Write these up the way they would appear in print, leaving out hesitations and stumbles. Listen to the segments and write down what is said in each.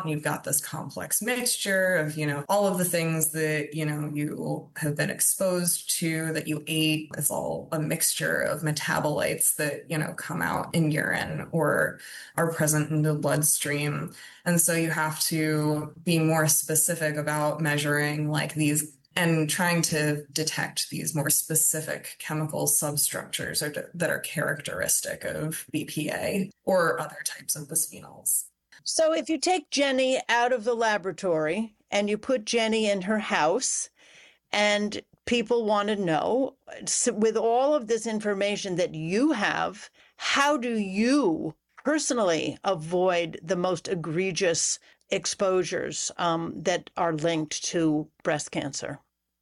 and you've got this complex mixture of, all of the things that, you have been exposed to, that you ate. It's all a mixture of metabolites that, come out in urine or are present in the bloodstream. And so you have to be more specific about measuring like these and trying to detect these more specific chemical substructures that are characteristic of BPA or other types of bisphenols. So if you take Jenny out of the laboratory and you put Jenny in her house, and people want to know, with all of this information that you have, how do you personally avoid the most egregious exposures that are linked to breast cancer?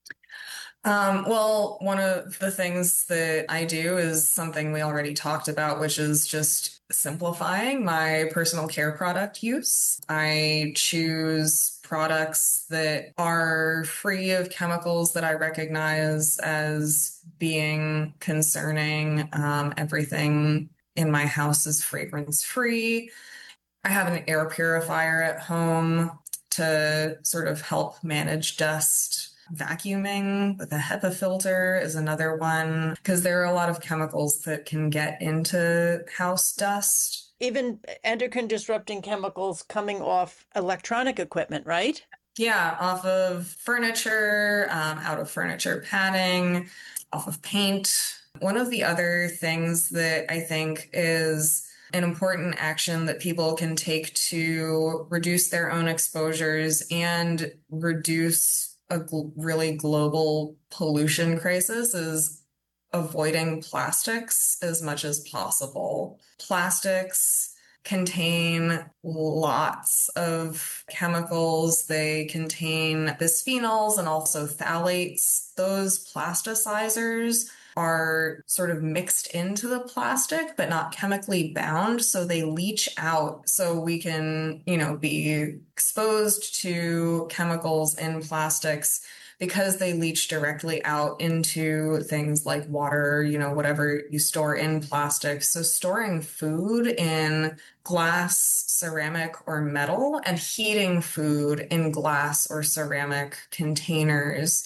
Well, one of the things that I do is something we already talked about, which is just simplifying my personal care product use. I choose products that are free of chemicals that I recognize as being concerning. Everything in my house is fragrance free. I have an air purifier at home to sort of help manage dust. Vacuuming with a HEPA filter is another one, because there are a lot of chemicals that can get into house dust. Even endocrine disrupting chemicals coming off electronic equipment, right? Yeah, off of furniture, out of furniture padding, off of paint. One of the other things that I think is an important action that people can take to reduce their own exposures and reduce a really global pollution crisis is avoiding plastics as much as possible. Plastics contain lots of chemicals. They contain bisphenols and also phthalates. Those plasticizers are sort of mixed into the plastic, but not chemically bound. So they leach out. So we can, be exposed to chemicals in plastics because they leach directly out into things like water, whatever you store in plastic. So storing food in glass, ceramic, or metal, and heating food in glass or ceramic containers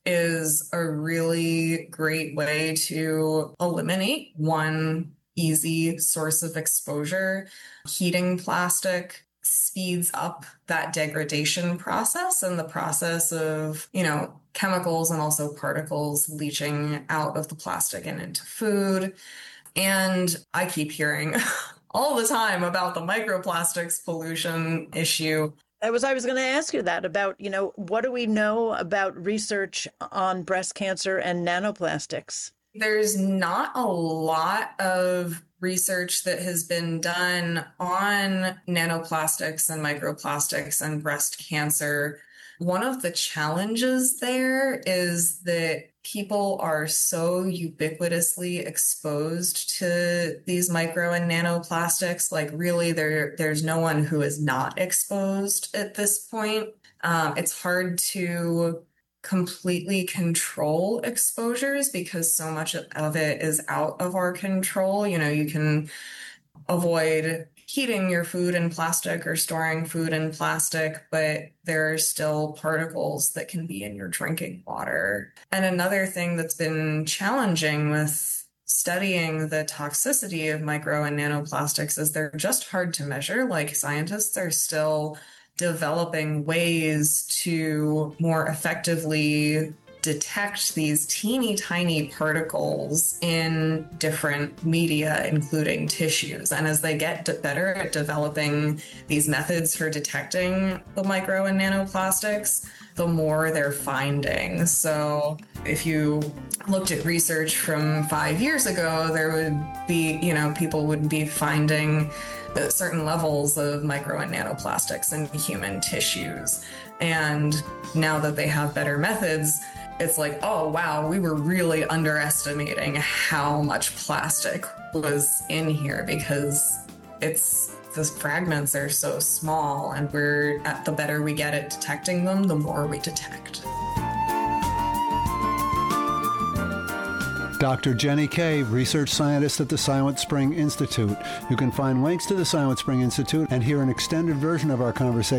is a really great way to eliminate one easy source of exposure. Heating plastic speeds up that degradation process and the process of, chemicals and also particles leaching out of the plastic and into food. And I keep hearing all the time about the microplastics pollution issue. I was going to ask you that about, what do we know about research on breast cancer and nanoplastics? There's not a lot of research that has been done on nanoplastics and microplastics and breast cancer. One of the challenges there is that people are so ubiquitously exposed to these micro and nanoplastics. Like really, there's no one who is not exposed at this point. It's hard to completely control exposures because so much of it is out of our control. You can avoid heating your food in plastic or storing food in plastic, but there are still particles that can be in your drinking water. And another thing that's been challenging with studying the toxicity of micro and nanoplastics is they're just hard to measure. Like scientists are still developing ways to more effectively detect these teeny tiny particles in different media, including tissues. And as they get better at developing these methods for detecting the micro and nanoplastics, the more they're finding. So if you looked at research from 5 years ago, there would be, people would be finding certain levels of micro and nanoplastics in human tissues. And now that they have better methods, it's like, oh, wow, we were really underestimating how much plastic was in here because the fragments are so small, and the better we get at detecting them, the more we detect. Dr. Jenny Kaye, research scientist at the Silent Spring Institute. You can find links to the Silent Spring Institute and hear an extended version of our conversation